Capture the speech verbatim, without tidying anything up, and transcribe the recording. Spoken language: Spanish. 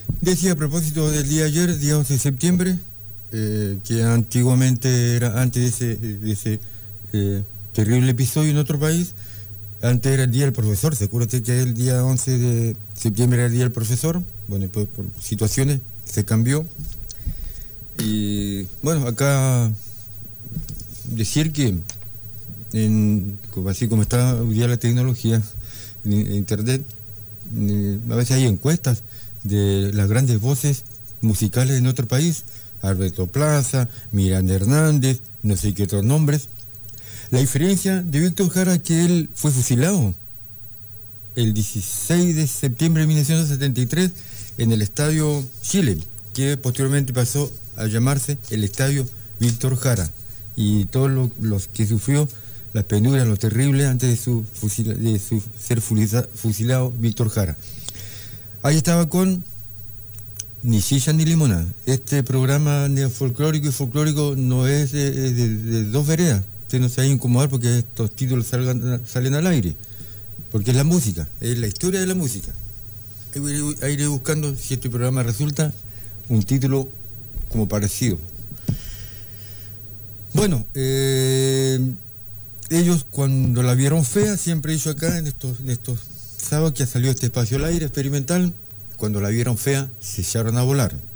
Decía a propósito del día de ayer, día once de septiembre, eh, que antiguamente era, antes de ese, de ese eh, terrible episodio en otro país, antes era el día del profesor. ¿Se acuerda usted que el día once de septiembre era el día del profesor? Bueno, pues por situaciones se cambió. Y bueno, acá decir que en, así como está hoy día la tecnología en internet, a veces hay encuestas de las grandes voces musicales en otro país: Alberto Plaza, Miranda Hernández, no sé qué otros nombres. La diferencia de Víctor Jara es que él fue fusilado el dieciséis de septiembre de mil novecientos setenta y tres en el Estadio Chile, que posteriormente pasó a llamarse el Estadio Víctor Jara, y todos lo, los que sufrió las penurias, lo terrible antes de su, fusila, de su ser fusilado, fusilado Víctor Jara. Ahí estaba con Ni Silla ni Limonada. Este programa neofolclórico y folclórico no es de, de, de, de dos veredas. Usted no se va a incomodar porque estos títulos salgan, salen al aire, porque es la música, es la historia de la música. Ahí iré buscando si este programa resulta un título como parecido. Bueno, eh, ellos cuando la vieron fea, siempre he dicho acá en estos, en estos sábados que ha salido este espacio al aire experimental, cuando la vieron fea se echaron a volar.